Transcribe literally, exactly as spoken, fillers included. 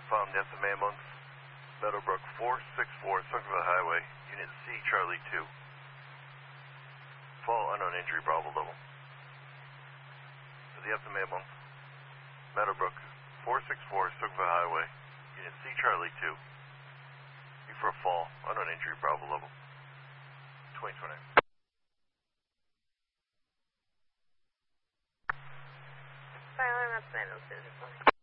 found the estimate amongst Meadowbrook four six four, Sunnyvale Highway, Unit C, Charlie two. Fall unknown injury, Bravo level. The estimate amongst Meadowbrook four six four, Sunnyvale Highway, Unit C, Charlie two. You for a fall, unknown injury, Bravo level. twenty twenty. Silent, that's nine oh two.